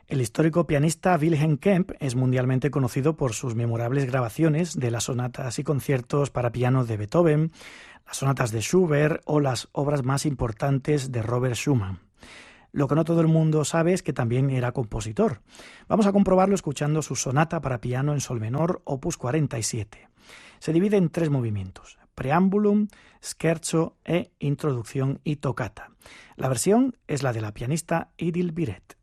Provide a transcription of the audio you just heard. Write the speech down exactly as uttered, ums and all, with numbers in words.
El histórico pianista Wilhelm Kempff es mundialmente conocido por sus memorables grabaciones de las sonatas y conciertos para piano de Beethoven, las sonatas de Schubert o las obras más importantes de Robert Schumann. Lo que no todo el mundo sabe es que también era compositor. Vamos a comprobarlo escuchando su sonata para piano en sol menor, opus cuarenta y siete. Se divide en tres movimientos: preámbulum, scherzo e introducción y toccata. La versión es la de la pianista Idil Biret.